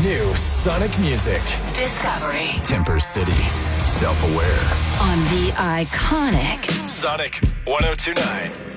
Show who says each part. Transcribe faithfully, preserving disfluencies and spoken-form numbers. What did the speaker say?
Speaker 1: new Sonic music.
Speaker 2: Discovery.
Speaker 1: Temper City. Self-aware.
Speaker 2: On the iconic
Speaker 1: Sonic one oh two point nine.